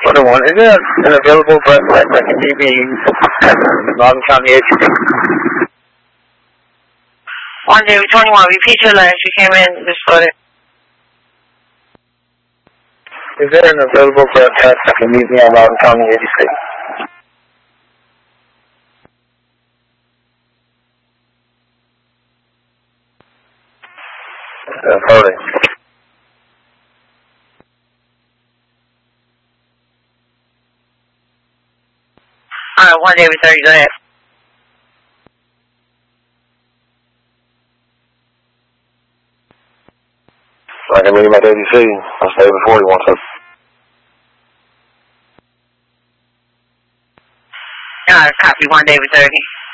Other one, is there an available breakfast that can meet me at Logan County Agency? One day, 21, repeat your last. You came in this morning. Is there an available breakfast that can meet me at Logan County Agency? Hurry. Alright, one day, 30, go ahead. I can meet him at ADC. I'll stay before he wants us. Alright, copy, one day, 30.